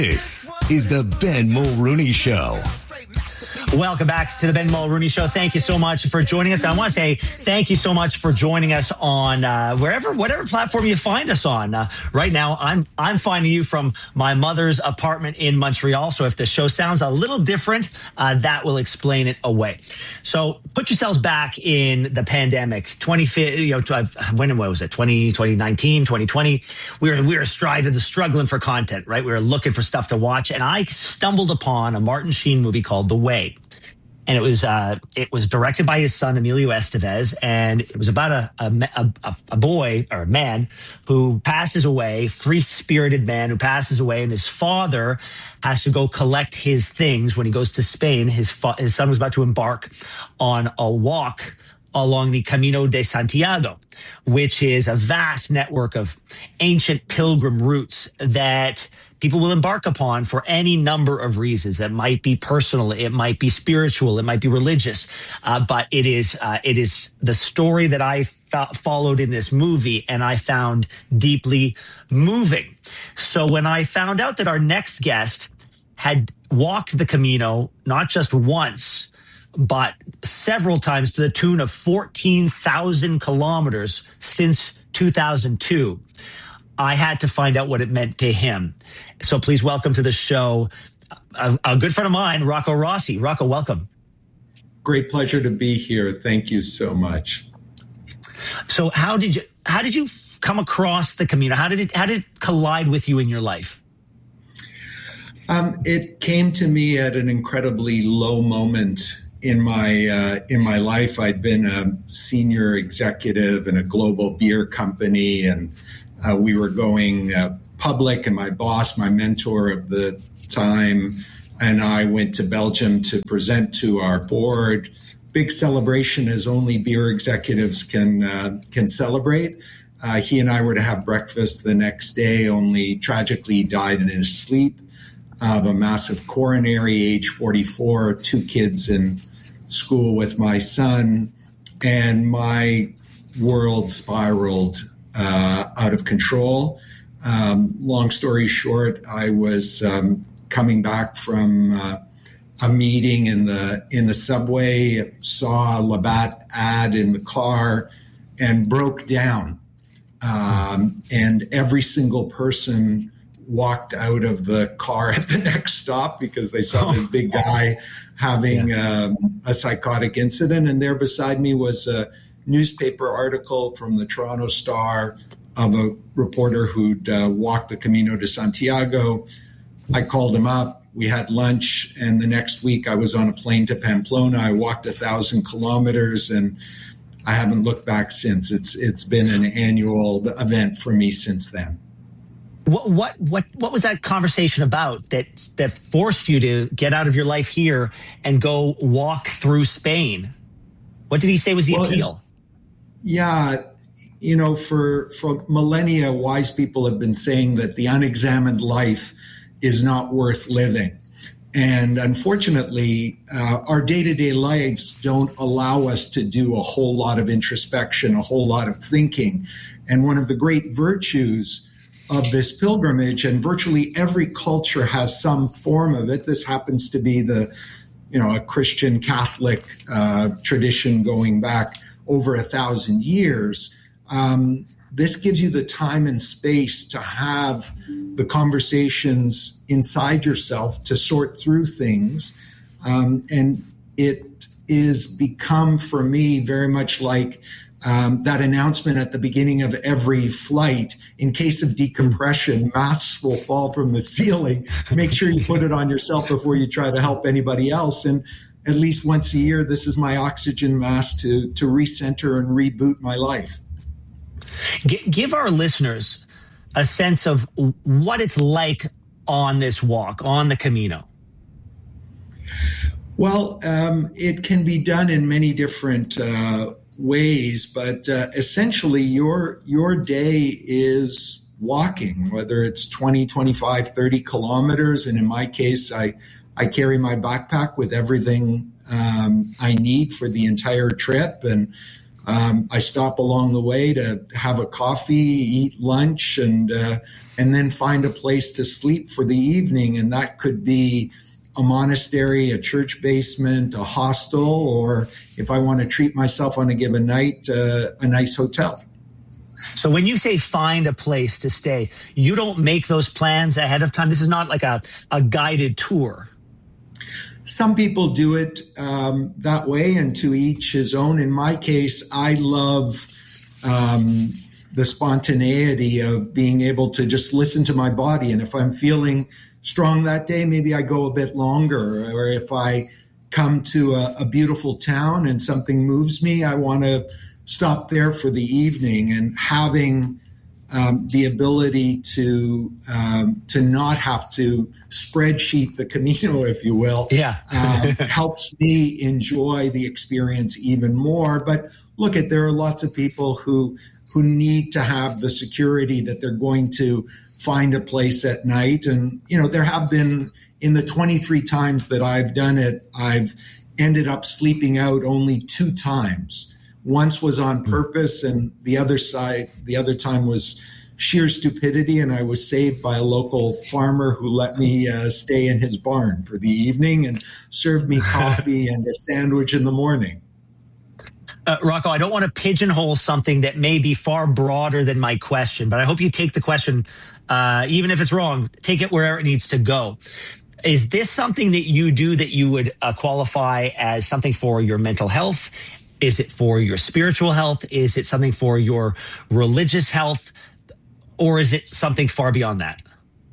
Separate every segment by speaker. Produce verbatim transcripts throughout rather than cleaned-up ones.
Speaker 1: This is the Ben Mulrooney Show.
Speaker 2: Welcome back to the Ben Mulrooney Show. Thank you so much for joining us. I want to say thank you so much for joining us on uh, wherever, whatever platform you find us on. Uh, right now, I'm I'm finding you from my mother's apartment in Montreal. So if the show sounds a little different, uh, that will explain it away. So put yourselves back in the pandemic, twenty, you know, when what was it, twenty, twenty nineteen, twenty twenty. We were we were striving, struggling for content, right? We were looking for stuff to watch, and I stumbled upon a Martin Sheen movie called The Way. And it was uh, it was directed by his son, Emilio Estevez, and it was about a a, a a boy or a man who passes away, free-spirited man who passes away, and his father has to go collect his things when he goes to Spain. His fa- his son was about to embark on a walk along the Camino de Santiago, which is a vast network of ancient pilgrim routes that people will embark upon for any number of reasons. It might be personal, it might be spiritual, it might be religious, uh, but it is uh, it is the story that I fo- followed in this movie, and I found deeply moving. So when I found out that our next guest had walked the Camino not just once, but several times to the tune of fourteen thousand kilometers since two thousand two, I had to find out what it meant to him. So please welcome to the show a, a good friend of mine, Rocco Rossi. Rocco, welcome.
Speaker 3: Great pleasure to be here. Thank you so much.
Speaker 2: So how did you how did you come across the Camino? How did it how did it collide with you in your life?
Speaker 3: Um, it came to me at an incredibly low moment in my uh, in my life. I'd been a senior executive in a global beer company, and uh, we were going uh, public. And my boss, my mentor of the time, and I went to Belgium to present to our board. Big celebration, as only beer executives can uh, can celebrate. Uh, he and I were to have breakfast the next day. Only tragically he died in his sleep of a massive coronary, age forty-four, two kids in school with my son, and my world spiraled uh, out of control. Um, long story short, I was um, coming back from uh, a meeting in the in the subway, saw a Labatt ad in the car, and broke down. Um, and every single person walked out of the car at the next stop because they saw this big guy having yeah. um, a psychotic incident. And there beside me was a newspaper article from the Toronto Star of a reporter who'd uh, walked the Camino de Santiago. I called him up. We had lunch. And the next week I was on a plane to Pamplona. I walked a thousand kilometers, and I haven't looked back since. It's It's been an annual event for me since then.
Speaker 2: What what what what was that conversation about that that forced you to get out of your life here and go walk through Spain? What did he say was the well, appeal?
Speaker 3: Yeah, you know, for for millennia, wise people have been saying that the unexamined life is not worth living. And unfortunately, uh, our day-to-day lives don't allow us to do a whole lot of introspection, a whole lot of thinking. And one of the great virtues of this pilgrimage, and virtually every culture has some form of it. This happens to be the, you know, a Christian Catholic uh, tradition going back over a thousand years. Um, this gives you the time and space to have the conversations inside yourself, to sort through things. Um, and it is become for me very much like Um, that announcement at the beginning of every flight: in case of decompression, masks will fall from the ceiling. Make sure you put it on yourself before you try to help anybody else. And at least once a year, this is my oxygen mask to, to recenter and reboot my life.
Speaker 2: G- give our listeners a sense of what it's like on this walk, on the Camino.
Speaker 3: Well, um, it can be done in many different uh ways, but uh, essentially your your day is walking, whether it's twenty, twenty-five, thirty kilometers. And in my case, I, I carry my backpack with everything um, I need for the entire trip. And Um, I stop along the way to have a coffee, eat lunch, and uh, and then find a place to sleep for the evening. And that could be a monastery, a church basement, a hostel, or if I want to treat myself on a given night, uh, a nice hotel.
Speaker 2: So when you say find a place to stay, you don't make those plans ahead of time? This is not like a, a guided tour.
Speaker 3: Some people do it um, that way, and to each his own. In my case, I love um, the spontaneity of being able to just listen to my body. And if I'm feeling strong that day, maybe I go a bit longer. Or if I come to a, a beautiful town and something moves me, I want to stop there for the evening. And having um, the ability to um, to not have to spreadsheet the Camino, if you will,
Speaker 2: yeah,
Speaker 3: um, helps me enjoy the experience even more. But look, at there are lots of people who who need to have the security that they're going to find a place at night. And, you know, there have been, in the twenty-three times that I've done it, I've ended up sleeping out only two times. Once was on purpose, and the other side, the other time was sheer stupidity. And I was saved by a local farmer who let me uh, stay in his barn for the evening and served me coffee and a sandwich in the morning.
Speaker 2: Uh, Rocco, I don't want to pigeonhole something that may be far broader than my question, but I hope you take the question, uh, even if it's wrong, take it wherever it needs to go. Is this something that you do that you would uh, qualify as something for your mental health? Is it for your spiritual health? Is it something for your religious health? Or is it something far beyond that?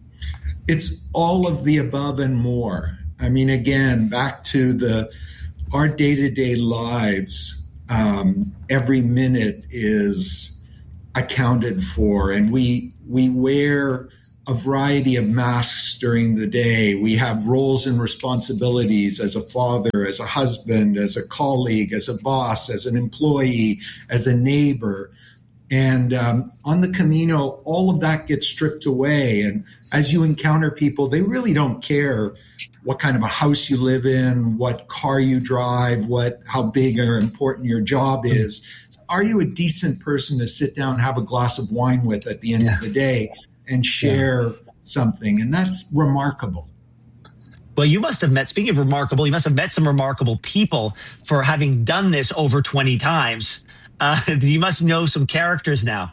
Speaker 3: It's all of the above and more. I mean, again, back to the our day-to-day lives, um, every minute is accounted for, and we we wear a variety of masks during the day. We have roles and responsibilities as a father, as a husband, as a colleague, as a boss, as an employee, as a neighbor. And um, on the Camino, all of that gets stripped away. And as you encounter people, they really don't care what kind of a house you live in, what car you drive, what how big or important your job is. Are you a decent person to sit down and have a glass of wine with at the end yeah. of the day and share yeah. something? And that's remarkable.
Speaker 2: Well, you must have met, speaking of remarkable, you must have met some remarkable people for having done this over twenty times. Uh, you must know some characters now.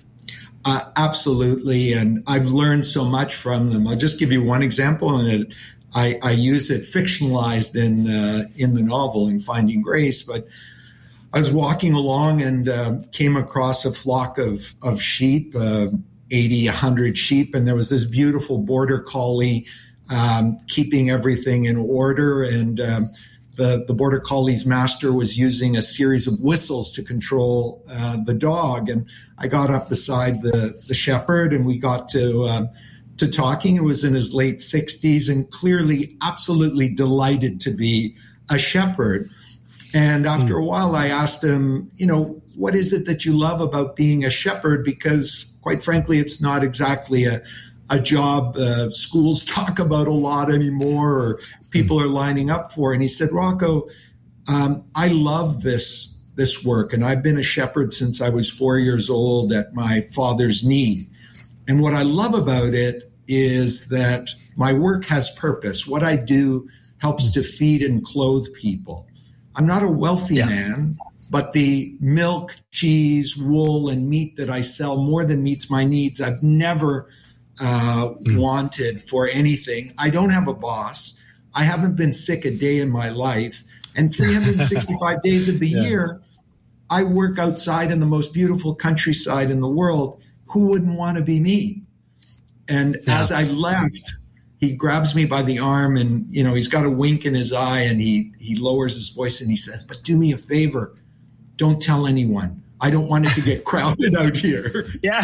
Speaker 3: Uh, absolutely. And I've learned so much from them. I'll just give you one example, and it, I, I use it fictionalized in uh, in the novel, in Finding Grace. But I was walking along and uh, came across a flock of, of sheep, uh, eighty, one hundred sheep. And there was this beautiful border collie um, keeping everything in order. And um, the, the border collie's master was using a series of whistles to control uh, the dog. And I got up beside the, the shepherd, and we got to uh, to talking. It was in his late sixties and clearly absolutely delighted to be a shepherd. And after a while, I asked him, you know, what is it that you love about being a shepherd? Because quite frankly, it's not exactly a, a job uh, schools talk about a lot anymore, or people are lining up for. And he said, Rocco, um, I love this, this work. And I've been a shepherd since I was four years old at my father's knee. And what I love about it is that my work has purpose. What I do helps to feed and clothe people. I'm not a wealthy yeah. man, but the milk, cheese, wool, and meat that I sell more than meets my needs. I've never uh, mm. wanted for anything. I don't have a boss. I haven't been sick a day in my life. And three hundred sixty-five days of the yeah. year, I work outside in the most beautiful countryside in the world. Who wouldn't want to be me? And yeah. as I left, he grabs me by the arm, and, you know, he's got a wink in his eye, and he, he lowers his voice and he says, but do me a favor. Don't tell anyone. I don't want it to get crowded out here.
Speaker 2: Yeah.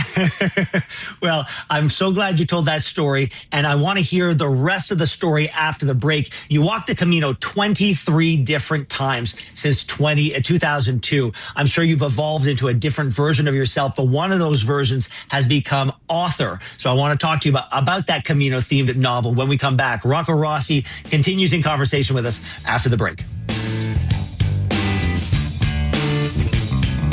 Speaker 2: Well, I'm so glad you told that story, and I want to hear the rest of the story after the break. You walked the Camino twenty-three different times since two thousand two. I'm sure you've evolved into a different version of yourself, but one of those versions has become author. So I want to talk to you about, about that Camino-themed novel when we come back. Rocco Rossi continues in conversation with us after the break.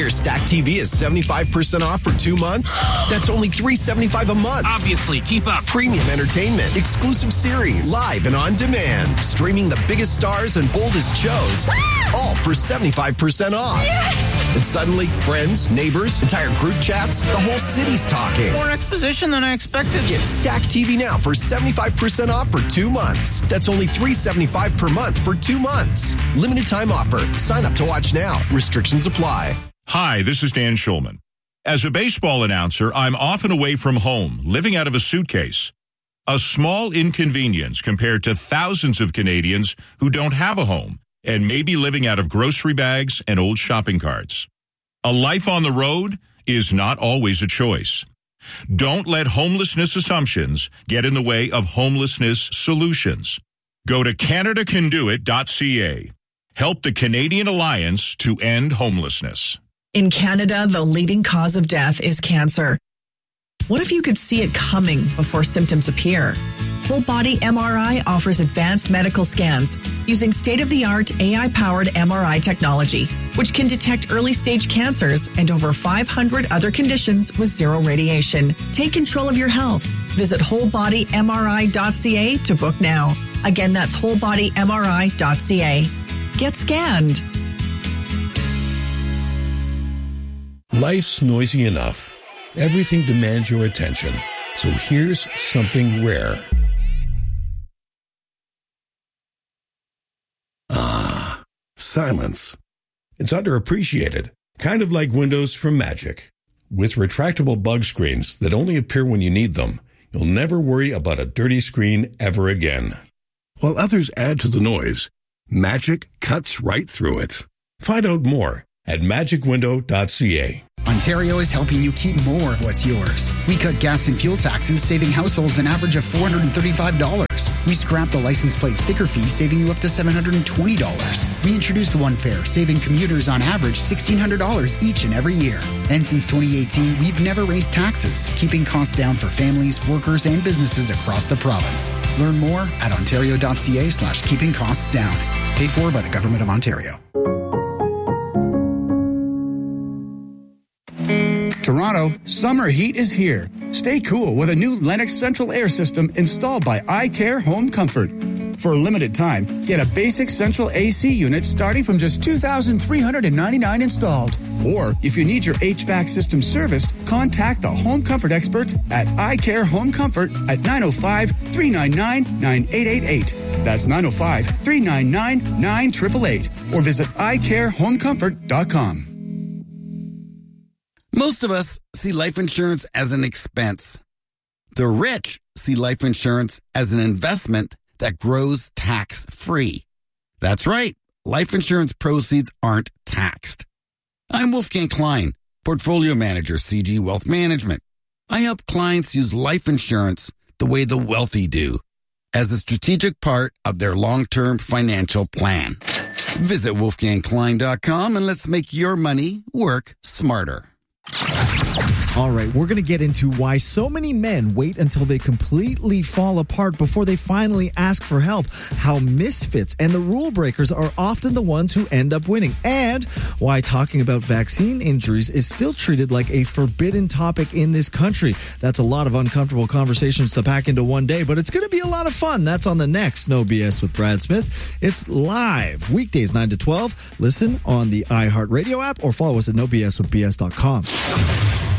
Speaker 4: hear Stack T V is seventy-five percent off for two months? That's only three dollars and seventy-five cents a month.
Speaker 5: Obviously, keep up.
Speaker 4: Premium entertainment, exclusive series, live and on demand. Streaming the biggest stars and boldest shows, all for seventy-five percent off.
Speaker 5: Yes!
Speaker 4: And suddenly, friends, neighbors, entire group chats, the whole city's talking.
Speaker 5: More exposition than I expected.
Speaker 4: Get Stack T V now for seventy-five percent off for two months. That's only three dollars and seventy-five cents per month for two months. Limited time offer. Sign up to watch now. Restrictions apply.
Speaker 6: Hi, this is Dan Schulman. As a baseball announcer, I'm often away from home, living out of a suitcase. A small inconvenience compared to thousands of Canadians who don't have a home and may be living out of grocery bags and old shopping carts. A life on the road is not always a choice. Don't let homelessness assumptions get in the way of homelessness solutions. Go to Canada Can Do It dot C A. Help the Canadian Alliance to End Homelessness.
Speaker 7: In Canada, the leading cause of death is cancer. What if you could see it coming before symptoms appear? Whole Body M R I offers advanced medical scans using state-of-the-art A I-powered M R I technology, which can detect early-stage cancers and over five hundred other conditions with zero radiation. Take control of your health. Visit whole body M R I dot C A to book now. Again, that's whole body M R I dot C A. Get scanned.
Speaker 8: Life's noisy enough. Everything demands your attention. So here's something rare. Ah, silence. It's underappreciated, kind of like windows from Magic. With retractable bug screens that only appear when you need them, you'll never worry about a dirty screen ever again. While others add to the noise, Magic cuts right through it. Find out more at magic window dot C A.
Speaker 9: Ontario is helping you keep more of what's yours. We cut gas and fuel taxes, saving households an average of four hundred thirty-five dollars. We scrapped the license plate sticker fee, saving you up to seven hundred twenty dollars. We introduced One Fare, saving commuters on average sixteen hundred dollars each and every year. And since twenty eighteen, we've never raised taxes, keeping costs down for families, workers, and businesses across the province. Learn more at ontario dot C A slash keeping costs down. Paid for by the Government of Ontario.
Speaker 10: Toronto, summer heat is here. Stay cool with a new Lennox central air system installed by iCare Home Comfort. For a limited time, get a basic central A C unit starting from just two thousand three hundred ninety-nine dollars installed. Or if you need your H V A C system serviced, contact the Home Comfort experts at iCare Home Comfort at nine oh five, three nine nine, nine eight eight eight. That's nine oh five, three nine nine, nine eight eight eight. Or visit i care home comfort dot com.
Speaker 11: Most of us see life insurance as an expense. The rich see life insurance as an investment that grows tax-free. That's right. Life insurance proceeds aren't taxed. I'm Wolfgang Klein, Portfolio Manager, C G Wealth Management. I help clients use life insurance the way the wealthy do, as a strategic part of their long-term financial plan. Visit wolfgang klein dot com and let's make your money work smarter.
Speaker 12: All right, we're going to get into why so many men wait until they completely fall apart before they finally ask for help, how misfits and the rule breakers are often the ones who end up winning, and why talking about vaccine injuries is still treated like a forbidden topic in this country. That's a lot of uncomfortable conversations to pack into one day, but it's going to be a lot of fun. That's on the next No B S with Brad Smith. It's live, weekdays nine to twelve. Listen on the iHeartRadio app or follow us at no b s with b s dot com.